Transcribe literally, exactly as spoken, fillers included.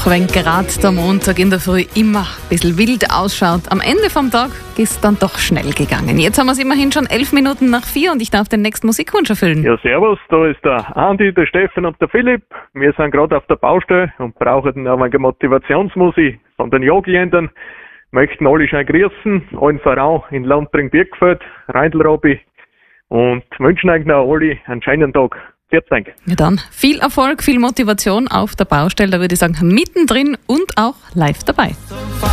Auch wenn gerade der Montag in der Früh immer ein bisschen wild ausschaut, am Ende vom Tag ist dann doch schnell gegangen. Jetzt haben wir es immerhin schon elf Minuten nach vier und ich darf den nächsten Musikwunsch erfüllen. Ja, servus, da ist der Andi, der Steffen und der Philipp. Wir sind gerade auf der Baustelle und brauchen ein wenig Motivationsmusik von den Jagdländern. Möchten alle schon grüßen, allen Verein in Landring-Birkfeld, Reindl-Robi und wünschen eigentlich noch alle einen schönen Tag. Vielen Dank. Ja dann, viel Erfolg, viel Motivation auf der Baustelle, da würde ich sagen, mittendrin und auch live dabei.